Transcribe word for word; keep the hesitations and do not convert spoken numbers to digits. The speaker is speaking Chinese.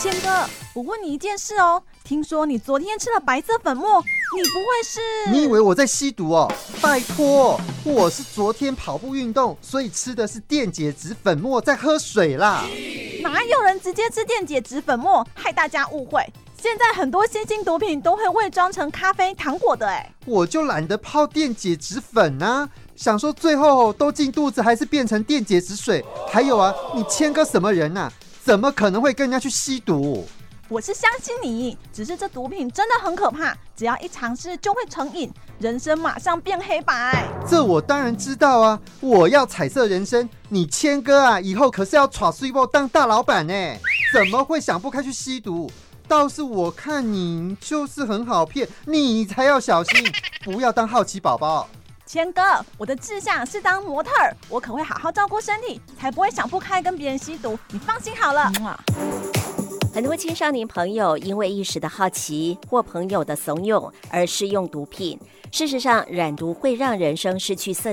谦哥，我问你一件事哦，听说你昨天吃了白色粉末，你不会是…… 你以为我在吸毒哦？拜托，我是昨天跑步运动，所以吃的是电解质粉末，在喝水啦。 哪有人直接吃电解质粉末，害大家误会？现在很多新兴毒品都会伪装成咖啡、糖果的哎。 我就懒得泡电解质粉啊，想说最后都进肚子，还是变成电解质水。还有啊，你谦哥什么人啊？怎么可能会跟人家去吸毒？ 我是相信你，只是这毒品真的很可怕，只要一尝试就会成瘾，人生马上变黑白。 这我当然知道啊，我要彩色人生。你谦哥啊，以后可是要耍水波当大老板呢，怎么会想不开去吸毒？倒是我看你就是很好骗，你才要小心，不要当好奇宝宝。 谦哥，我的志向是当模特儿，我可会好好照顾身体，才不会想不开跟别人吸毒，你放心好了。 很多青少年朋友因为一时的好奇或朋友的怂恿而试用毒品，事实上染毒会让人生失去色